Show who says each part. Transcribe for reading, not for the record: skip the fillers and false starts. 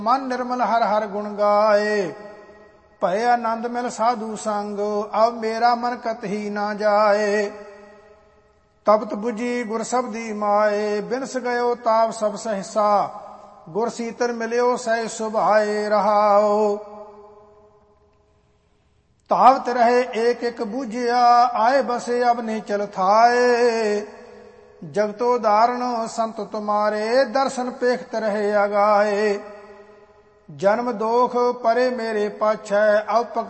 Speaker 1: ਮਨ ਨਿਰਮਲ ਹਰ ਹਰ ਗੁਣ ਗਾਏ। ਭਏ ਆਨੰਦ ਮਿਲ ਸਾਧੂ ਸੰਗ, ਅਬ ਮੇਰਾ ਮਨ ਕਤਹੀ ਨਾ ਜਾਏ। ਤਪਤ ਬੁਝੀ ਗੁਰ ਸਬਦੀ ਮਾਏ, ਬਿਨਸ ਗਇਓ ਤਾਪ ਸਭ ਸਹਿਸਾ। ਗੁਰ ਸੀਤਰ ਮਿਲਿਓ ਸਹਿ ਸੁਭਾਏ ਰਹਾਓ। ਤਾਵਤ ਰਹੇ ਏਕ ਏਕ ਬੁਝਿਆ, ਆਏ ਬਸੇ ਅਬ ਨਿਚਲ ਥਾਏ। ਜਗਤੋ ਧਾਰਨ ਸੰਤ ਤੁਮਾਰੇ, ਦਰਸ਼ਨ ਪੇਖਤ ਰਹੇ ਅਗਾਏ। ਜਨਮ ਦੋਖ ਪਰੇ ਮੇਰੇ ਪਾਛੈ, ਅਬ